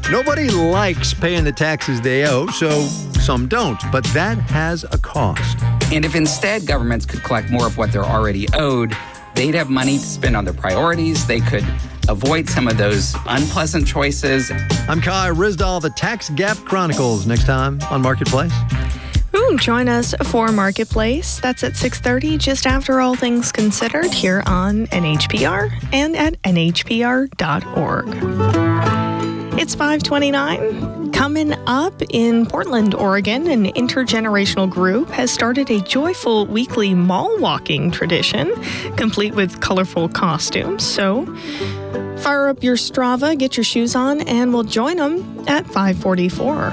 Nobody likes paying the taxes they owe, so some don't. But that has a cost. And if instead governments could collect more of what they're already owed, they'd have money to spend on their priorities. They could avoid some of those unpleasant choices. I'm Kai Rizdal, the Tax Gap Chronicles, next time on Marketplace. Join us for Marketplace. That's at 6:30, just after All Things Considered, here on NHPR and at nhpr.org. It's 5:29. Coming up in Portland, Oregon, an intergenerational group has started a joyful weekly mall walking tradition, complete with colorful costumes. So fire up your Strava, get your shoes on, and we'll join them at 5:44.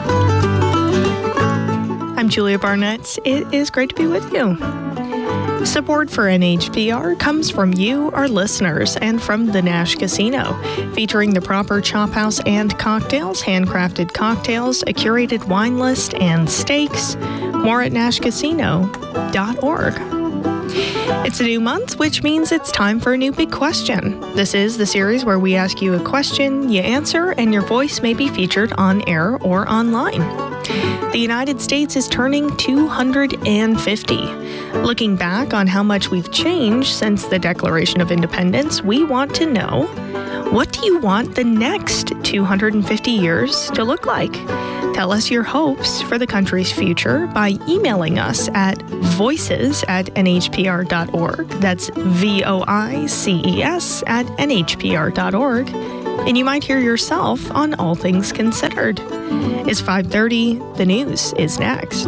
I'm Julia Barnett. It is great to be with you. Support for NHPR comes from you, our listeners, and from the Nash Casino, featuring the proper chop house and cocktails, handcrafted cocktails, a curated wine list, and steaks. More at nashcasino.org. It's a new month, which means it's time for a new big question. This is the series where we ask you a question, you answer, and your voice may be featured on air or online. The United States is turning 250. Looking back on how much we've changed since the Declaration of Independence, we want to know, what do you want the next 250 years to look like? Tell us your hopes for the country's future by emailing us at voices@nhpr.org. That's voices@nhpr.org. And you might hear yourself on All Things Considered. It's 5:30. The news is next.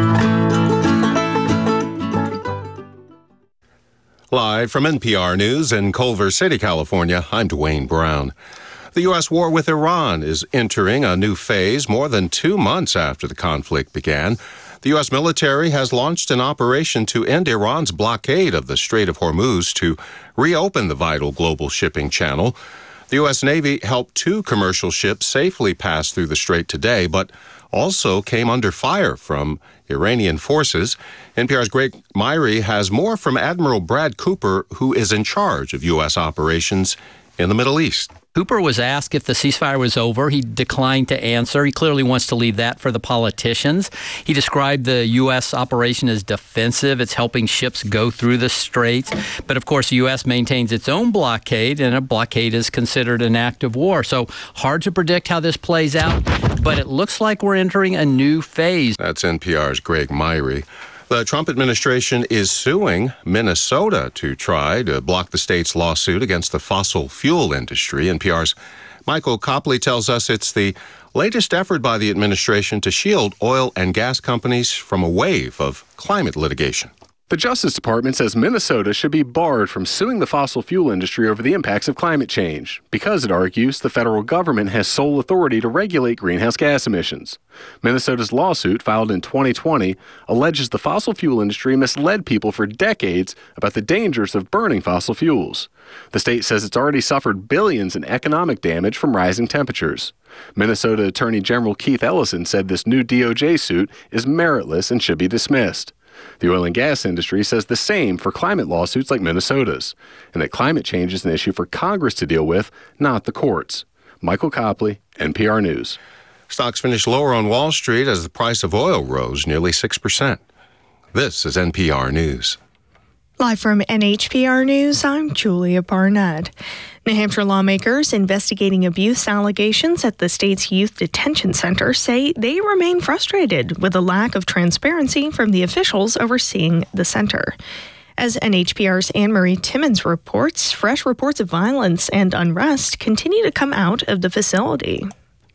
Live from NPR News in Culver City, California, I'm Dwayne Brown. The U.S. war with Iran is entering a new phase more than 2 months after the conflict began. The U.S. military has launched an operation to end Iran's blockade of the Strait of Hormuz to reopen the vital global shipping channel. The U.S. Navy helped 2 commercial ships safely pass through the strait today, but also came under fire from Iranian forces. NPR's Greg Myrie has more from Admiral Brad Cooper, who is in charge of U.S. operations in the Middle East. Cooper was asked if the ceasefire was over. He declined to answer. He clearly wants to leave that for the politicians. He described the U.S. operation as defensive. It's helping ships go through the straits. But, of course, the U.S. maintains its own blockade, and a blockade is considered an act of war. So hard to predict how this plays out, but it looks like we're entering a new phase. That's NPR's Greg Myrie. The Trump administration is suing Minnesota to try to block the state's lawsuit against the fossil fuel industry. NPR's Michael Copley tells us it's the latest effort by the administration to shield oil and gas companies from a wave of climate litigation. The Justice Department says Minnesota should be barred from suing the fossil fuel industry over the impacts of climate change because, it argues, the federal government has sole authority to regulate greenhouse gas emissions. Minnesota's lawsuit, filed in 2020, alleges the fossil fuel industry misled people for decades about the dangers of burning fossil fuels. The state says it's already suffered billions in economic damage from rising temperatures. Minnesota Attorney General Keith Ellison said this new DOJ suit is meritless and should be dismissed. The oil and gas industry says the same for climate lawsuits like Minnesota's, and that climate change is an issue for Congress to deal with, not the courts. Michael Copley, NPR News. Stocks finished lower on Wall Street as the price of oil rose nearly 6%. This is NPR News. Live from NHPR News, I'm Julia Barnett. New Hampshire lawmakers investigating abuse allegations at the state's youth detention center say they remain frustrated with a lack of transparency from the officials overseeing the center. As NHPR's Anne-Marie Timmons reports, fresh reports of violence and unrest continue to come out of the facility.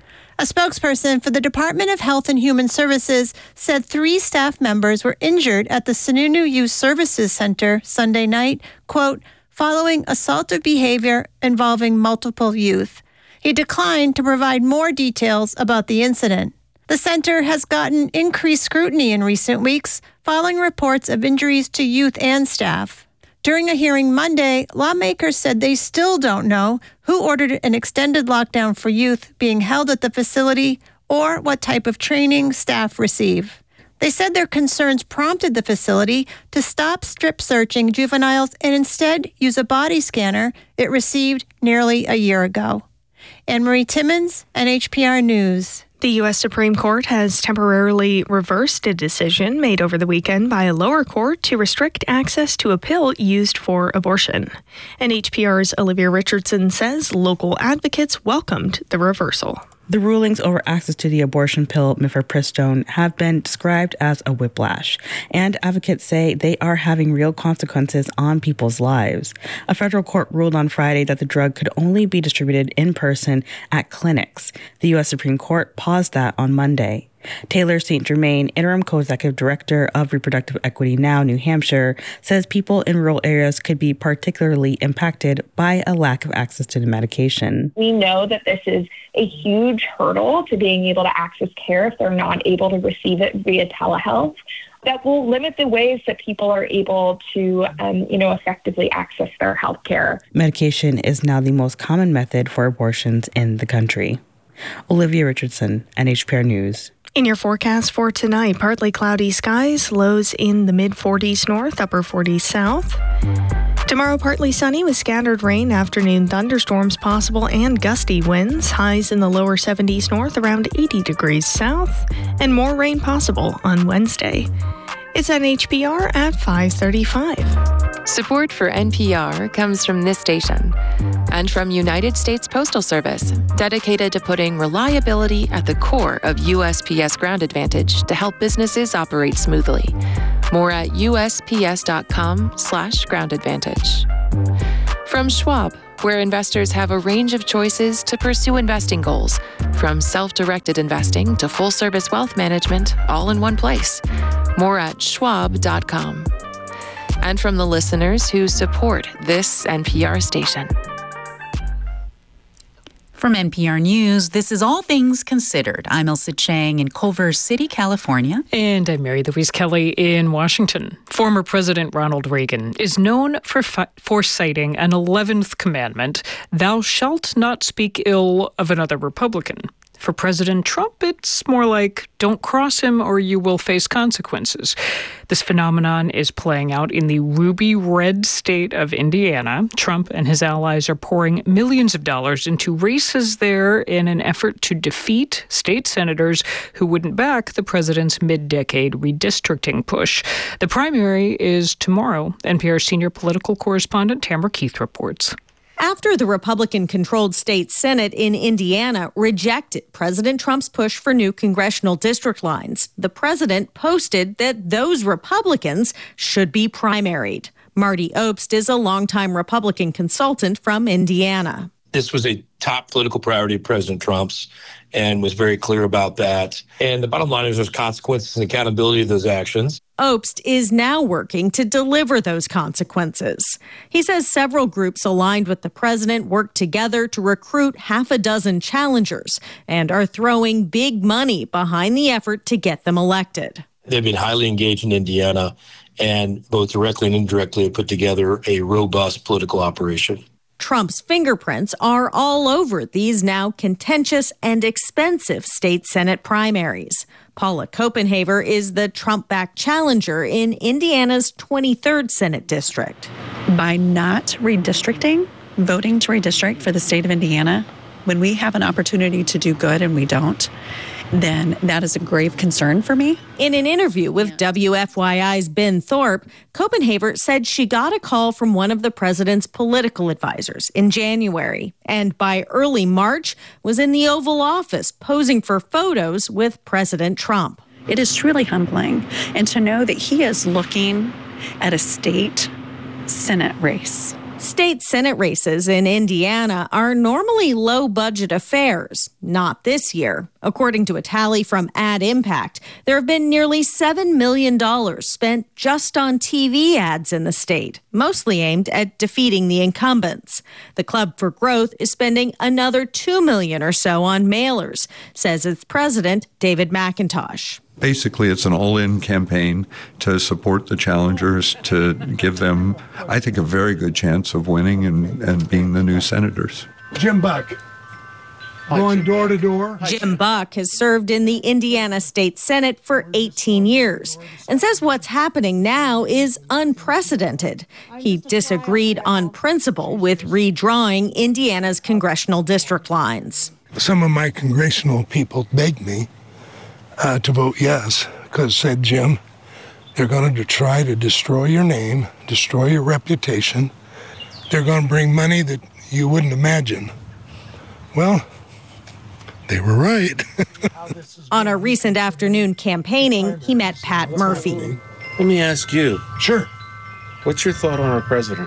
A spokesperson for the Department of Health and Human Services said 3 staff members were injured at the Sununu Youth Services Center Sunday night, quote, following assaultive behavior involving multiple youth. He declined to provide more details about the incident. The center has gotten increased scrutiny in recent weeks following reports of injuries to youth and staff. During a hearing Monday, lawmakers said they still don't know who ordered an extended lockdown for youth being held at the facility or what type of training staff receive. They said their concerns prompted the facility to stop strip searching juveniles and instead use a body scanner it received nearly a year ago. Anne-Marie Timmons, NHPR News. The U.S. Supreme Court has temporarily reversed a decision made over the weekend by a lower court to restrict access to a pill used for abortion. NHPR's Olivia Richardson says local advocates welcomed the reversal. The rulings over access to the abortion pill mifepristone have been described as a whiplash, and advocates say they are having real consequences on people's lives. A federal court ruled on Friday that the drug could only be distributed in person at clinics. The U.S. Supreme Court paused that on Monday. Taylor St. Germain, interim co-executive director of Reproductive Equity Now, New Hampshire, says people in rural areas could be particularly impacted by a lack of access to the medication. We know that this is a huge hurdle to being able to access care if they're not able to receive it via telehealth. That will limit the ways that people are able to, effectively access their health care. Medication is now the most common method for abortions in the country. Olivia Richardson, NHPR News. In your forecast for tonight, partly cloudy skies, lows in the mid-40s north, upper 40s south. Tomorrow, partly sunny with scattered rain, afternoon thunderstorms possible and gusty winds, highs in the lower 70s north, around 80 degrees south, and more rain possible on Wednesday. It's NHPR at 5:35. Support for NPR comes from this station and from United States Postal Service, dedicated to putting reliability at the core of USPS Ground Advantage to help businesses operate smoothly. More at USPS.com/Ground Advantage. From Schwab, where investors have a range of choices to pursue investing goals, from self-directed investing to full-service wealth management, all in one place. More at Schwab.com. And from the listeners who support this NPR station. From NPR News, this is All Things Considered. I'm Elsa Chang in Culver City, California. And I'm Mary Louise Kelly in Washington. Former President Ronald Reagan is known for citing an 11th commandment, thou shalt not speak ill of another Republican. For President Trump, it's more like, don't cross him or you will face consequences. This phenomenon is playing out in the ruby red state of Indiana. Trump and his allies are pouring millions of dollars into races there in an effort to defeat state senators who wouldn't back the president's mid-decade redistricting push. The primary is tomorrow. NPR senior political correspondent Tamara Keith reports. After the Republican-controlled state Senate in Indiana rejected President Trump's push for new congressional district lines, the president posted that those Republicans should be primaried. Marty Obst is a longtime Republican consultant from Indiana. This was a top political priority of President Trump's and was very clear about that. And the bottom line is there's consequences and accountability of those actions. Obst is now working to deliver those consequences. He says several groups aligned with the president worked together to recruit half a dozen challengers and are throwing big money behind the effort to get them elected. They've been highly engaged in Indiana and both directly and indirectly have put together a robust political operation. Trump's fingerprints are all over these now contentious and expensive state Senate primaries. Paula Copenhaver is the Trump-backed challenger in Indiana's 23rd Senate district. By not redistricting, voting to redistrict for the state of Indiana, when we have an opportunity to do good and we don't, then that is a grave concern for me. In an interview with WFYI's Ben Thorpe, Copenhaver said she got a call from one of the president's political advisors in January, and by early March was in the Oval Office posing for photos with President Trump. It is truly humbling, and to know that he is looking at a state Senate race. State Senate races in Indiana are normally low-budget affairs. Not this year. According to a tally from Ad Impact, there have been nearly $7 million spent just on TV ads in the state, mostly aimed at defeating the incumbents. The Club for Growth is spending another $2 million or so on mailers, says its president, David McIntosh. Basically, it's an all-in campaign to support the challengers, to give them, I think, a very good chance of winning and being the new senators. Jim Buck. going door to door. Jim Buck has served in the Indiana State Senate for 18 years and says what's happening now is unprecedented. He disagreed on principle with redrawing Indiana's congressional district lines. Some of my congressional people begged me to vote yes, because said, Jim, they're going to try to destroy your name, destroy your reputation. They're going to bring money that you wouldn't imagine. Well, they were right. On a recent afternoon campaigning, he met Pat Murphy. Let me ask you. Sure. What's your thought on our president?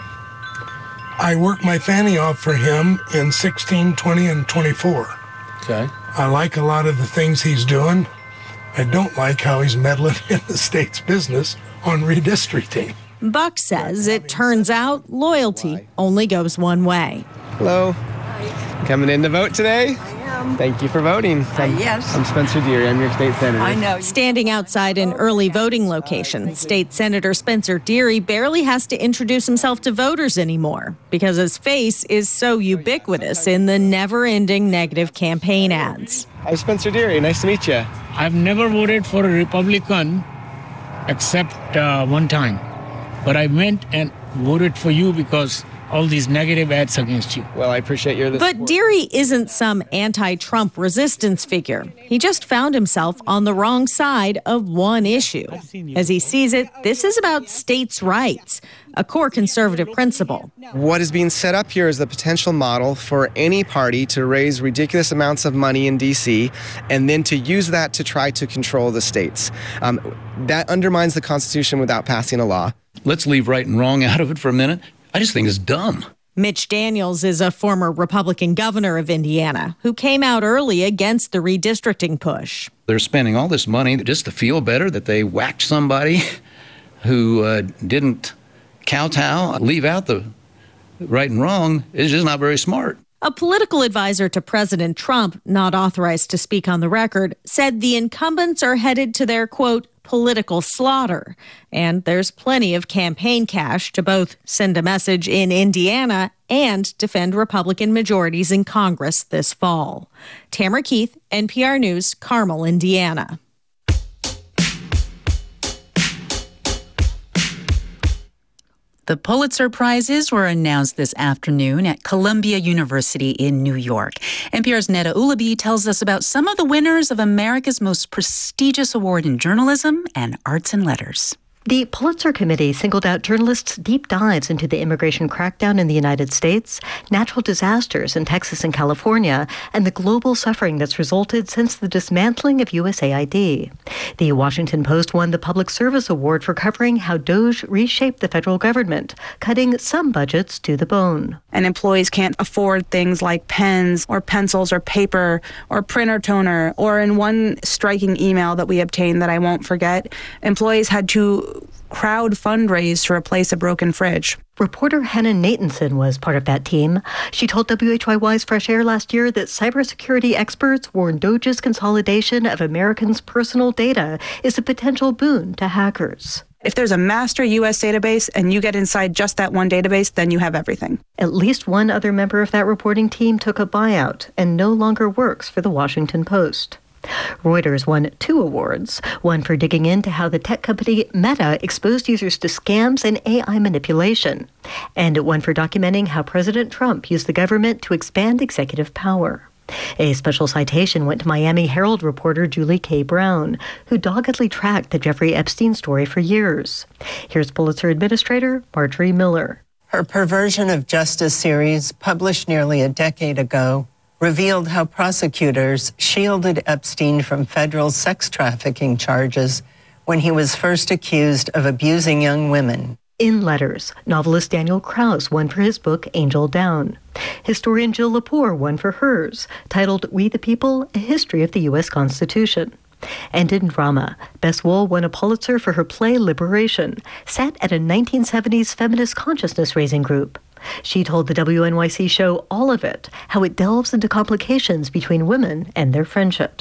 I worked my fanny off for him in 16, 20, and 24. Okay. I like a lot of the things he's doing. I don't like how he's meddling in the state's business on redistricting. Buck says it turns out loyalty only goes one way. Hello. Coming in to vote today? I am. Thank you for voting. Yes. I'm Spencer Deary. I'm your state senator. I know. Standing outside an early voting location, State Senator Spencer Deary barely has to introduce himself to voters anymore because his face is so ubiquitous in the never-ending negative campaign ads. I'm Spencer Deary. Nice to meet you. I've never voted for a Republican except one time. But I went and voted for you because all these negative ads against you. Well, I appreciate your support. But Deary isn't some anti-Trump resistance figure. He just found himself on the wrong side of one issue. As he sees it, this is about states' rights, a core conservative principle. What is being set up here is the potential model for any party to raise ridiculous amounts of money in D.C. and then to use that to try to control the states. That undermines the Constitution without passing a law. Let's leave right and wrong out of it for a minute. I just think it's dumb. Mitch Daniels is a former Republican governor of Indiana who came out early against the redistricting push. They're spending all this money just to feel better that they whacked somebody who didn't kowtow, leave out the right and wrong. It's just not very smart. A political advisor to President Trump, not authorized to speak on the record, said the incumbents are headed to their, quote, political slaughter. And there's plenty of campaign cash to both send a message in Indiana and defend Republican majorities in Congress this fall. Tamara Keith, NPR News, Carmel, Indiana. The Pulitzer Prizes were announced this afternoon at Columbia University in New York. NPR's Neda Ulaby tells us about some of the winners of America's most prestigious award in journalism and arts and letters. The Pulitzer Committee singled out journalists' deep dives into the immigration crackdown in the United States, natural disasters in Texas and California, and the global suffering that's resulted since the dismantling of USAID. The Washington Post won the Public Service Award for covering how DOGE reshaped the federal government, cutting some budgets to the bone. And employees can't afford things like pens or pencils or paper or printer toner. Or in one striking email that we obtained that I won't forget, employees had to crowd fundraise to replace a broken fridge. Reporter Hannah Nathanson was part of that team. She told WHYY's Fresh Air last year that cybersecurity experts warn DOGE's consolidation of Americans' personal data is a potential boon to hackers. If there's a master U.S. database and you get inside just that one database, then you have everything. At least one other member of that reporting team took a buyout and no longer works for the Washington Post. Reuters won 2 awards, one for digging into how the tech company Meta exposed users to scams and AI manipulation, and one for documenting how President Trump used the government to expand executive power. A special citation went to Miami Herald reporter Julie K. Brown, who doggedly tracked the Jeffrey Epstein story for years. Here's Pulitzer Administrator Marjorie Miller. Her Perversion of Justice series, published nearly a decade ago, revealed how prosecutors shielded Epstein from federal sex trafficking charges when he was first accused of abusing young women. In letters, novelist Daniel Krauss won for his book Angel Down. Historian Jill Lepore won for hers, titled We the People, A History of the U.S. Constitution. And in drama, Bess Wohl won a Pulitzer for her play Liberation, set at a 1970s feminist consciousness-raising group. She told the WNYC show All of It, how it delves into complications between women and their friendships.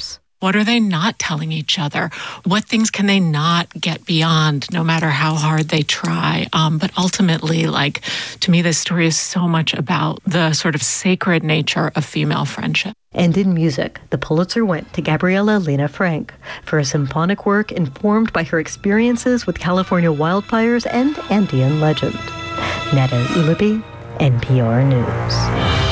What are they not telling each other? What things can they not get beyond, no matter how hard they try? But ultimately, to me, this story is so much about the sort of sacred nature of female friendship. And in music, the Pulitzer went to Gabriela Lena Frank for a symphonic work informed by her experiences with California wildfires and Andean legend. Neda Ulaby, NPR News.